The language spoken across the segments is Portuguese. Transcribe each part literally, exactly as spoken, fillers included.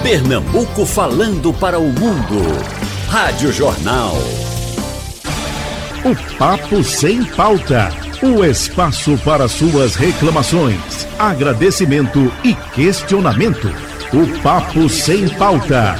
Pernambuco falando para o mundo. Rádio Jornal. O Papo Sem Pauta. O espaço para suas reclamações, agradecimento e questionamento. O Papo Sem Pauta.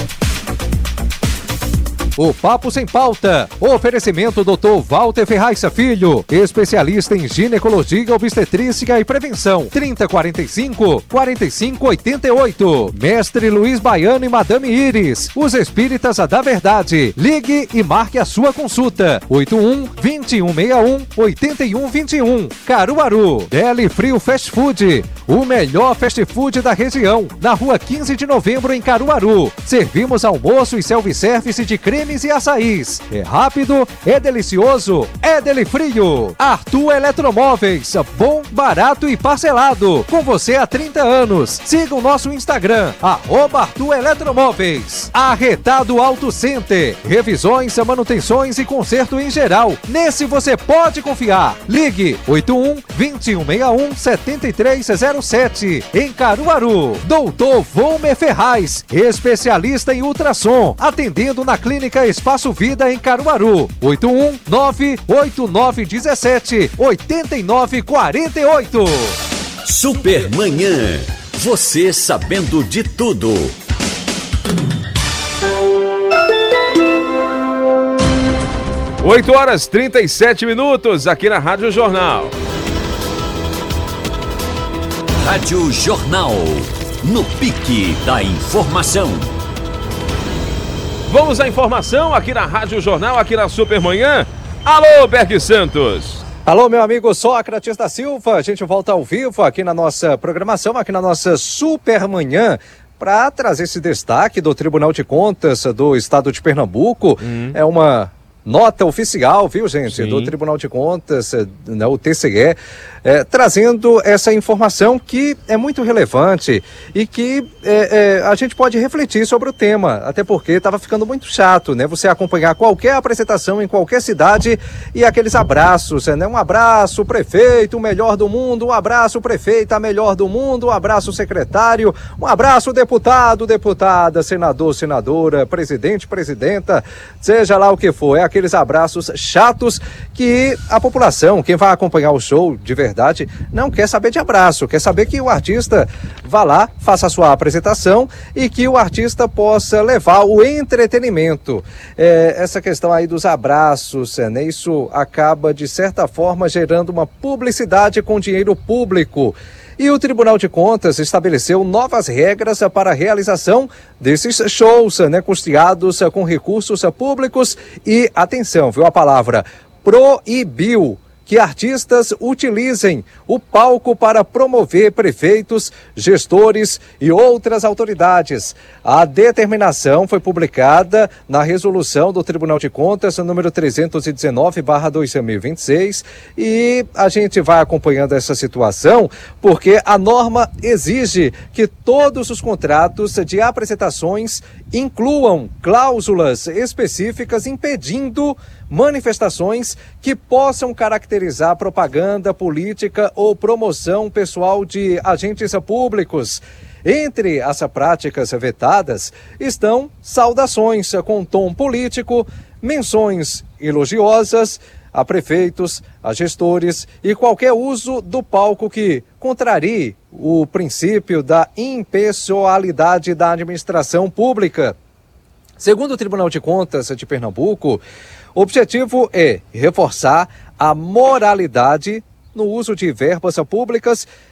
O Papo Sem Pauta. Oferecimento doutor Walter Ferraz Filho, especialista em ginecologia, obstetrícia e prevenção. trinta, quarenta e cinco, quarenta e cinco, oitenta e oito. Mestre Luiz Baiano e Madame Iris, os espíritas da verdade. Ligue e marque a sua consulta. oito um, vinte e um sessenta e um, oitenta e um vinte e um. Caruaru. Deli Frio Fast Food, o melhor fast food da região. Na rua quinze de novembro, em Caruaru. Servimos almoço e self-service de creme e açaís. É rápido, é delicioso, é Deli Frio. Arthur Eletromóveis, bom, barato e parcelado. Com você há trinta anos. Siga o nosso Instagram, arroba Arthur Eletromóveis. Arretado Auto Center, revisões, manutenções e conserto em geral. Nesse você pode confiar. Ligue oito um, vinte e um sessenta e um, setenta e três zero sete. Em Caruaru. Doutor Volmer Ferraz, especialista em ultrassom, atendendo na clínica Espaço Vida em Caruaru. oito um nove oito nove um sete oito nove quatro oito. Supermanhã. Você sabendo de tudo. oito horas e trinta e sete minutos aqui na Rádio Jornal. Rádio Jornal. No pique da informação. Vamos à informação aqui na Rádio Jornal, aqui na Supermanhã. Alô, Berg Santos. Alô, meu amigo Sócrates da Silva. A gente volta ao vivo aqui na nossa programação, aqui na nossa Supermanhã, para trazer esse destaque do Tribunal de Contas do Estado de Pernambuco. Hum. É uma nota oficial, viu, gente, Sim. do Tribunal de Contas, né, o T C E, é, trazendo essa informação que é muito relevante e que é, é, a gente pode refletir sobre o tema, até porque estava ficando muito chato, né? Você acompanhar qualquer apresentação em qualquer cidade e aqueles abraços, né? Um abraço, prefeito, o melhor do mundo, um abraço, prefeita, a melhor do mundo, um abraço, secretário, um abraço, deputado, deputada, senador, senadora, presidente, presidenta, seja lá o que for, é aqueles abraços chatos que a população, quem vai acompanhar o show de verdade, não quer saber de abraço, quer saber que o artista vá lá, faça a sua apresentação e que o artista possa levar o entretenimento. É, essa questão aí dos abraços, é, né, isso acaba de certa forma gerando uma publicidade com dinheiro público. E o Tribunal de Contas estabeleceu novas regras para a realização desses shows, né, custeados com recursos públicos e, atenção, viu a palavra, proibiu que artistas utilizem o palco para promover prefeitos, gestores e outras autoridades. A determinação foi publicada na resolução do Tribunal de Contas, número trezentos e dezenove barra dois mil e vinte e seis, e a gente vai acompanhando essa situação porque a norma exige que todos os contratos de apresentações incluam cláusulas específicas impedindo manifestações que possam caracterizar propaganda política ou promoção pessoal de agentes públicos. Entre as práticas vetadas estão saudações com tom político, menções elogiosas a prefeitos, a gestores e qualquer uso do palco que contrarie o princípio da impessoalidade da administração pública. Segundo o Tribunal de Contas de Pernambuco, o objetivo é reforçar a moralidade no uso de verbas públicas